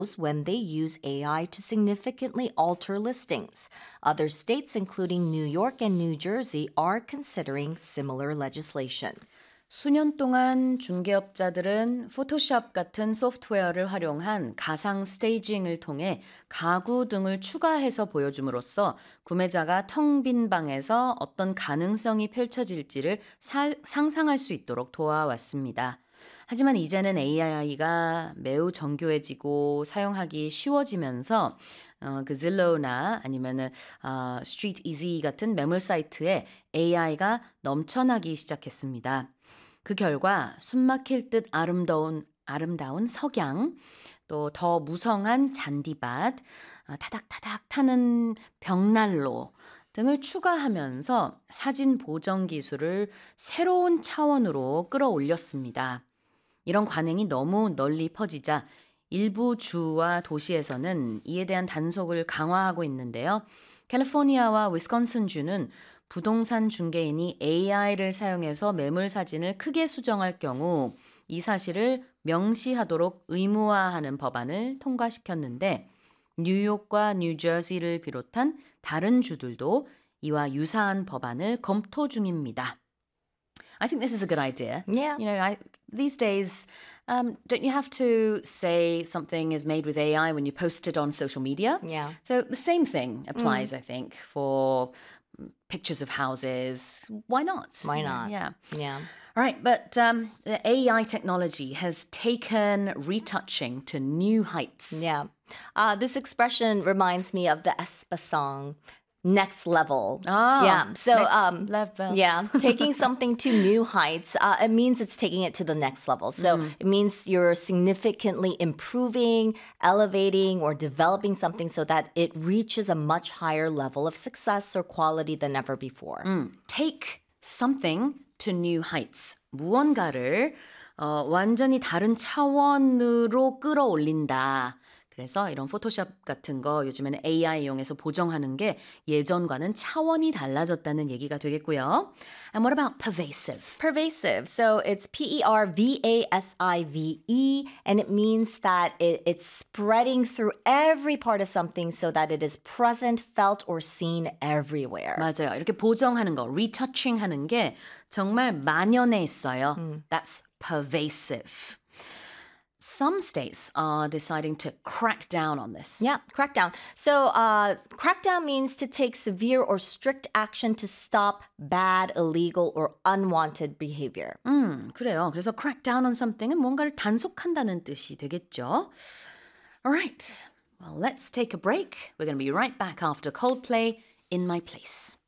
when they use AI to significantly alter listings. Other states, including New York and New Jersey, are considering similar legislation. 수년 동안 중개업자들은 포토샵 같은 소프트웨어를 활용한 가상 스테이징을 통해 가구 등을 추가해서 보여줌으로써 구매자가 텅 빈 방에서 어떤 가능성이 펼쳐질지를 상상할 수 있도록 도와왔습니다. 하지만 이제는 AI가 매우 정교해지고 사용하기 쉬워지면서 그 Zillow나 아니면은 Street Easy 같은 매물 사이트에 AI가 넘쳐나기 시작했습니다. 그 결과 숨막힐 듯 아름다운 석양, 또 더 무성한 잔디밭, 타닥타닥 타는 벽난로 등을 추가하면서 사진 보정 기술을 새로운 차원으로 끌어올렸습니다. 이런 관행이 너무 널리 퍼지자 일부 주와 도시에서는 이에 대한 단속을 강화하고 있는데요. 캘리포니아와 위스콘신 주는 부동산 중개인이 AI를 사용해서 매물 사진을 크게 수정할 경우 이 사실을 명시하도록 의무화하는 법안을 통과시켰는데 뉴욕과 뉴저지를 비롯한 다른 주들도 이와 유사한 법안을 검토 중입니다. I think this is a good idea. Yeah. You know, these days, don't you have to say something is made with AI when you post it on social media? Yeah. So the same thing applies, I think, for pictures of houses. Why not? Why not? Yeah. Yeah. All right, but the AI technology has taken retouching to new heights. Yeah. This expression reminds me of the aespa song, Next Level. Yeah. So, next level. yeah, taking something to new heights, it means it's taking it to the next level. So it means you're significantly improving, elevating, or developing something so that it reaches a much higher level of success or quality than ever before. Take something to new heights. 무언가를 완전히 다른 차원으로 끌어올린다. 그래서 이런 포토샵 같은 거 요즘에는 AI 이용해서 보정하는 게 예전과는 차원이 달라졌다는 얘기가 되겠고요. And what about pervasive? Pervasive. So it's Pervasive, and it means that it's spreading through every part of something so that it is present, felt, or seen everywhere. 맞아요. 이렇게 보정하는 거, retouching 하는 게 정말 만연해 있어요. That's pervasive. Some states are deciding to crack down on this. Yeah, crackdown. So crackdown means to take severe or strict action to stop bad, illegal, or unwanted behavior. 그래요. 그래서 crack down on something은 뭔가를 단속한다는 뜻이 되겠죠. All right. Well, let's take a break. We're going to be right back after Coldplay, In My Place.